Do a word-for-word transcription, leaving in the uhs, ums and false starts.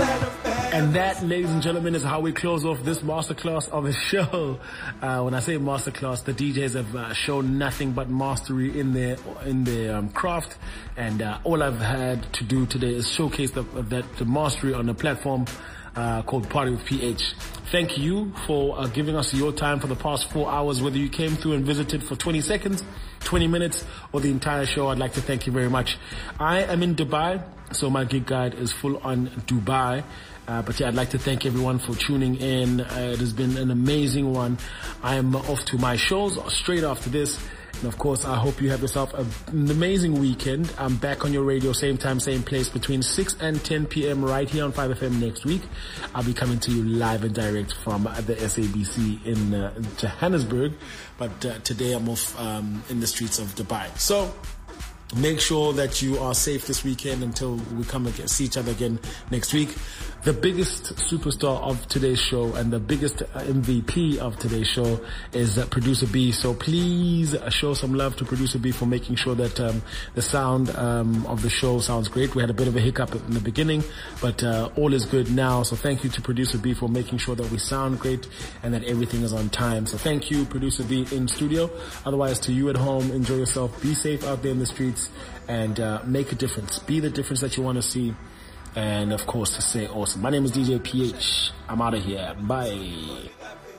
And that, ladies and gentlemen, is how we close off this masterclass of a show. Uh, when I say masterclass, the D Js have uh, shown nothing but mastery in their in their um, craft, and uh, all I've had to do today is showcase the, that the mastery on a platform uh, called Party with P H. Thank you for uh, giving us your time for the past four hours, whether you came through and visited for twenty seconds, twenty minutes, or the entire show. I'd like to thank you very much. I am in Dubai, so my gig guide is full on Dubai. Uh, but yeah, I'd like to thank everyone for tuning in. Uh, it has been an amazing one. I am off to my shows straight after this. And of course, I hope you have yourself a, an amazing weekend. I'm back on your radio, same time, same place, between six and ten p.m. right here on five F M next week. I'll be coming to you live and direct from the S A B C in uh, Johannesburg. But uh, today I'm off um, in the streets of Dubai. So make sure that you are safe this weekend until we come and see each other again next week. The biggest superstar of today's show and the biggest M V P of today's show is uh, Producer B. So please uh, show some love to Producer B for making sure that um, the sound um, of the show sounds great. We had a bit of a hiccup in the beginning, but uh, all is good now. So thank you to Producer B for making sure that we sound great and that everything is on time. So thank you, Producer B in studio. Otherwise, to you at home, enjoy yourself. Be safe out there in the streets and uh, make a difference. Be the difference that you want to see. And of course, to say awesome. My name is D J P H. I'm out of here. Bye.